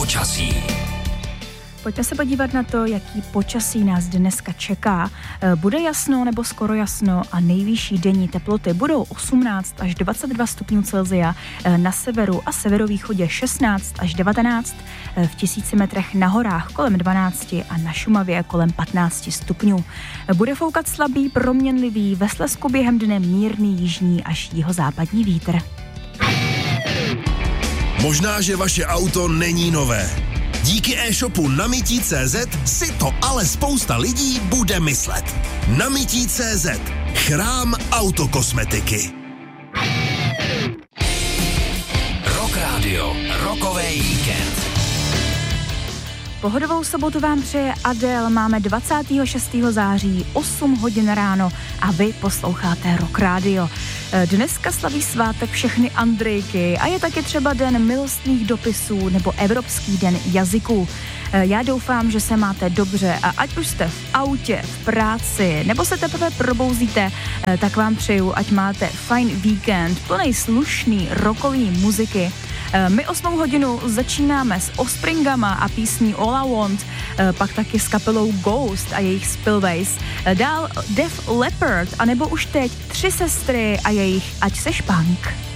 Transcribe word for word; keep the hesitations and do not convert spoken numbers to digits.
počasí. Pojďme se podívat na to, jaký počasí nás dneska čeká. Bude jasno nebo skoro jasno a nejvyšší denní teploty budou osmnáct až dvacet dva stupňů Celsia, na severu a severovýchodě šestnáct až devatenáct, v tisíci metrech na horách kolem dvanáct a na Šumavě kolem patnáct stupňů. Bude foukat slabý, proměnlivý, ve Slezsku během dne mírný jižní až jihozápadní vítr. Možná, že vaše auto není nové. Díky e-shopu Namití tečka cé zet si to ale spousta lidí bude myslet. Namití tečka cé zet. Chrám autokosmetiky. Rock Radio. Rockový víkend. Pohodovou sobotu vám přeje Adele, máme dvacátého šestého září, osm hodin ráno a vy posloucháte Rock Radio. Dneska slaví svátek všechny Andrejky a je taky třeba den milostných dopisů nebo Evropský den jazyků. Já doufám, že se máte dobře a ať už jste v autě, v práci nebo se teprve probouzíte, tak vám přeju, ať máte fajn víkend, plnej slušný rockový muziky. My osmou hodinu začínáme s Offspringama a písní All I Want, pak taky s kapelou Ghost a jejich Spillways, dál Def Leppard a nebo už teď Tři sestry a jejich Ať seš punk.